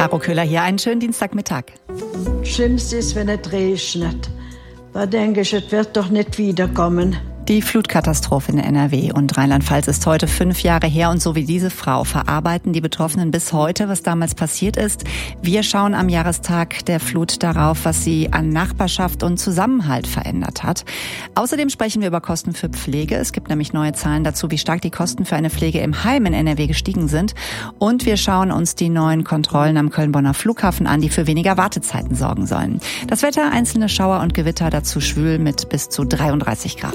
Caro Köhler hier, einen schönen Dienstagmittag. Schlimmste ist, wenn es regnet. Da denke ich, es wird doch nicht wiederkommen. Die Flutkatastrophe in NRW und Rheinland-Pfalz ist heute 5 Jahre her und so wie diese Frau verarbeiten die Betroffenen bis heute, was damals passiert ist. Wir schauen am Jahrestag der Flut darauf, was sie an Nachbarschaft und Zusammenhalt verändert hat. Außerdem sprechen wir über Kosten für Pflege. Es gibt nämlich neue Zahlen dazu, wie stark die Kosten für eine Pflege im Heim in NRW gestiegen sind. Und wir schauen uns die neuen Kontrollen am Köln-Bonner Flughafen an, die für weniger Wartezeiten sorgen sollen. Das Wetter, einzelne Schauer und Gewitter, dazu schwül mit bis zu 33 Grad.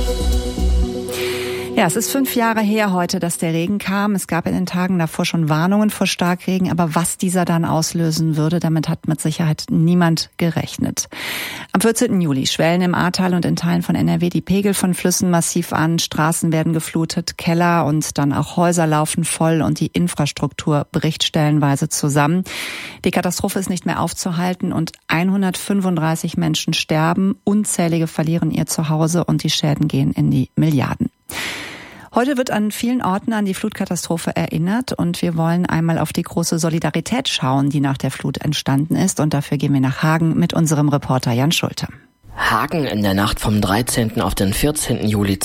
Ja, es ist 5 Jahre her heute, dass der Regen kam. Es gab in den Tagen davor schon Warnungen vor Starkregen, aber was dieser dann auslösen würde, damit hat mit Sicherheit niemand gerechnet. Am 14. Juli schwellen im Ahrtal und in Teilen von NRW die Pegel von Flüssen massiv an, Straßen werden geflutet, Keller und dann auch Häuser laufen voll und die Infrastruktur bricht stellenweise zusammen. Die Katastrophe ist nicht mehr aufzuhalten und 135 Menschen sterben, unzählige verlieren ihr Zuhause und die Schäden gehen in die Milliarden. Heute wird an vielen Orten an die Flutkatastrophe erinnert und wir wollen einmal auf die große Solidarität schauen, die nach der Flut entstanden ist. Und dafür gehen wir nach Hagen mit unserem Reporter Jan Schulte. Hagen in der Nacht vom 13. auf den 14. Juli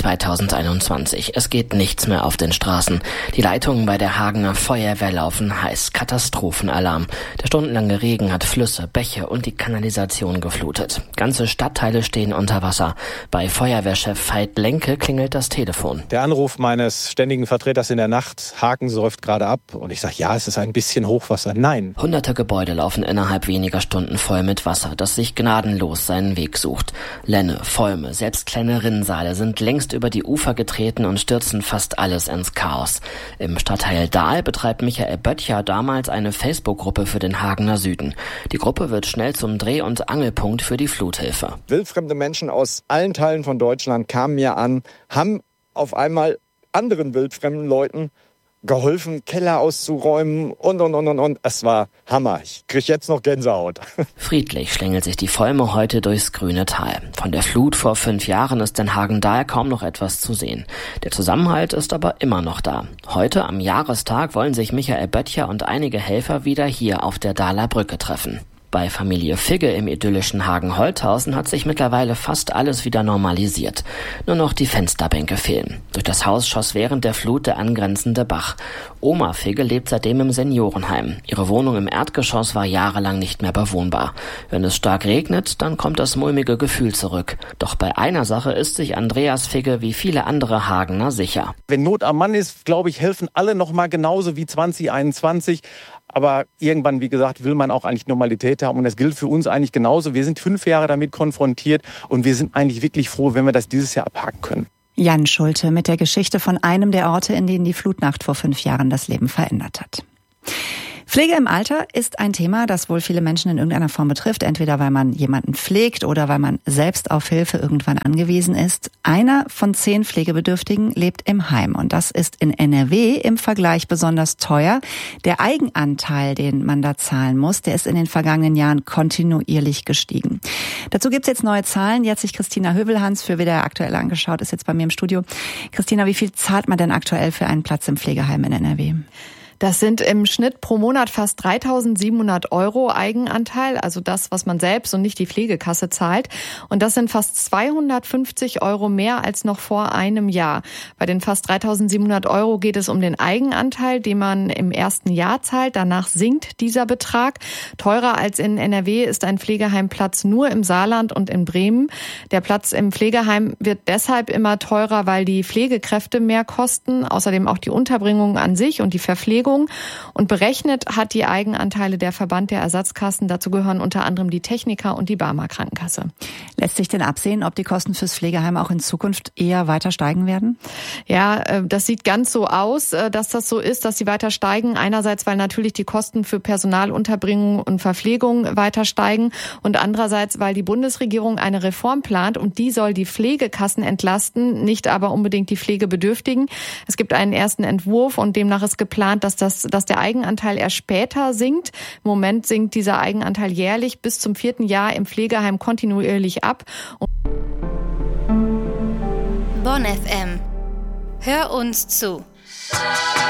2021. Es geht nichts mehr auf den Straßen. Die Leitungen bei der Hagener Feuerwehr laufen heiß. Katastrophenalarm. Der stundenlange Regen hat Flüsse, Bäche und die Kanalisation geflutet. Ganze Stadtteile stehen unter Wasser. Bei Feuerwehrchef Veit Lenke klingelt das Telefon. Der Anruf meines ständigen Vertreters in der Nacht, Hagen säuft gerade ab. Und ich sage, ja, es ist ein bisschen Hochwasser. Nein. Hunderte Gebäude laufen innerhalb weniger Stunden voll mit Wasser, das sich gnadenlos seinen Weg sucht. Lenne, Bäume, selbst kleine Rinnsale sind längst über die Ufer getreten und stürzen fast alles ins Chaos. Im Stadtteil Dahl betreibt Michael Böttcher damals eine Facebook-Gruppe für den Hagener Süden. Die Gruppe wird schnell zum Dreh- und Angelpunkt für die Fluthilfe. Wildfremde Menschen aus allen Teilen von Deutschland kamen mir an, haben auf einmal anderen wildfremden Leuten geholfen, Keller auszuräumen und. Es war Hammer. Ich krieg jetzt noch Gänsehaut. Friedlich schlängelt sich die Volme heute durchs grüne Tal. Von der Flut vor 5 Jahren ist in Hagen-Dahl kaum noch etwas zu sehen. Der Zusammenhalt ist aber immer noch da. Heute am Jahrestag wollen sich Michael Böttcher und einige Helfer wieder hier auf der Dahler Brücke treffen. Bei Familie Figge im idyllischen Hagen-Holthausen hat sich mittlerweile fast alles wieder normalisiert. Nur noch die Fensterbänke fehlen. Durch das Haus schoss während der Flut der angrenzende Bach. Oma Figge lebt seitdem im Seniorenheim. Ihre Wohnung im Erdgeschoss war jahrelang nicht mehr bewohnbar. Wenn es stark regnet, dann kommt das mulmige Gefühl zurück. Doch bei einer Sache ist sich Andreas Figge wie viele andere Hagener sicher. Wenn Not am Mann ist, glaube ich, helfen alle noch mal genauso wie 2021. Aber irgendwann, wie gesagt, will man auch eigentlich Normalität haben. Und das gilt für uns eigentlich genauso. Wir sind 5 Jahre damit konfrontiert und wir sind eigentlich wirklich froh, wenn wir das dieses Jahr abhaken können. Jan Schulte mit der Geschichte von einem der Orte, in denen die Flutnacht vor 5 Jahren das Leben verändert hat. Pflege im Alter ist ein Thema, das wohl viele Menschen in irgendeiner Form betrifft, entweder weil man jemanden pflegt oder weil man selbst auf Hilfe irgendwann angewiesen ist. Einer von 10 Pflegebedürftigen lebt im Heim und das ist in NRW im Vergleich besonders teuer. Der Eigenanteil, den man da zahlen muss, der ist in den vergangenen Jahren kontinuierlich gestiegen. Dazu gibt's jetzt neue Zahlen. Die hat sich Christina Hövelhans für WDR aktuell angeschaut, ist jetzt bei mir im Studio. Christina, wie viel zahlt man denn aktuell für einen Platz im Pflegeheim in NRW? Das sind im Schnitt pro Monat fast 3.700 € Eigenanteil, also das, was man selbst und nicht die Pflegekasse zahlt. Und das sind fast 250 € mehr als noch vor einem Jahr. Bei den fast 3.700 € geht es um den Eigenanteil, den man im ersten Jahr zahlt. Danach sinkt dieser Betrag. Teurer als in NRW ist ein Pflegeheimplatz nur im Saarland und in Bremen. Der Platz im Pflegeheim wird deshalb immer teurer, weil die Pflegekräfte mehr kosten. Außerdem auch die Unterbringung an sich und die Verpflegung. Und berechnet hat die Eigenanteile der Verband der Ersatzkassen. Dazu gehören unter anderem die Techniker und die Barmer Krankenkasse. Lässt sich denn absehen, ob die Kosten fürs Pflegeheim auch in Zukunft eher weiter steigen werden? Ja, das sieht ganz so aus, dass das so ist, dass sie weiter steigen. Einerseits, weil natürlich die Kosten für Personalunterbringung und Verpflegung weiter steigen. Und andererseits, weil die Bundesregierung eine Reform plant und die soll die Pflegekassen entlasten, nicht aber unbedingt die Pflegebedürftigen. Es gibt einen ersten Entwurf und demnach ist geplant, dass der Eigenanteil erst später sinkt. Im Moment sinkt dieser Eigenanteil jährlich bis zum 4. Jahr im Pflegeheim kontinuierlich ab. Bonn FM. Hör uns zu.